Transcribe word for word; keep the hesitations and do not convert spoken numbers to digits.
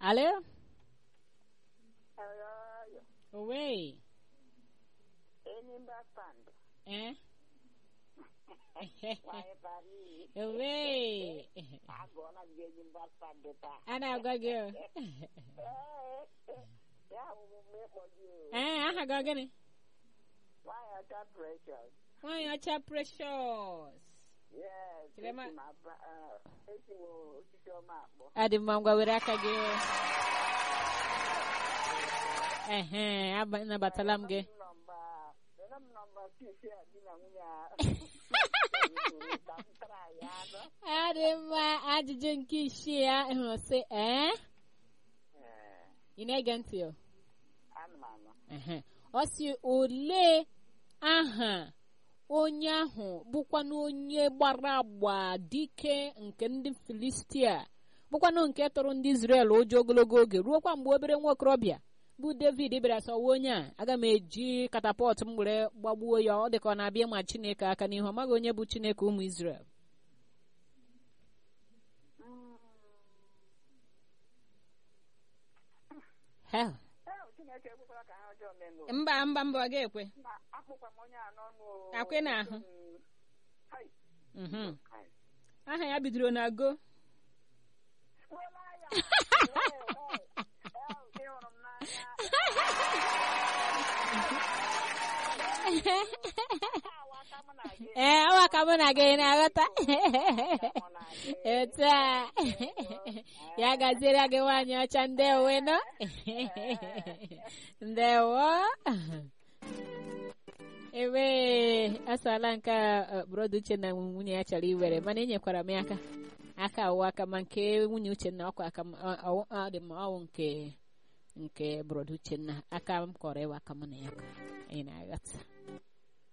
Hello? Hello. Away. Any backband? Eh? Why, Paris? Away. I'm gonna get you backband. Ana go girl. Yeah, we'll make for you. Eh, aha go gini. Why are that precious? Why are you precious? Yes. Kilema. It's my uh, it's your map. Adi mangwa wiraka girl. Eh eh, aba na batalam ge. Adema ajụjụ nke isii ya hụrụ sị ee ị na-ege ntị o ọ sị ole aha onye ahụ bụkwanụ onye gbara agba dike nke ndị Filistia bụkwanụ nke tụrụ ndị Izrel ụjọ ogologo oge ruokwa mgbe obere nwa okorobịa bụ David bịara sọwa onye a aga m eji katapọt m were gbagbuo ya ọ dịka ọ na-abịa ma Chineke aka n'ihu ọ maghị onye bụ Chineke ụmụ Izrel mba mba mba ọ ga-ekwe akwe na ahụ aha ya bidoro na go ee ọwa ka mụ na gị na-aghọta etu a ya gaziere gị nwaanyị ọcha ndewo nọ ndewo ewe asala nke brodo Uchenna nwunye ya chọrọ iwere mana enyekwara m aka aka awụ aka ma nke nwunye Uchenna ọkwa aka ọ dị m ọwụ nke nke brodo Uchenna aka m kọrọ ịwa aka m na ya ị na-aghọta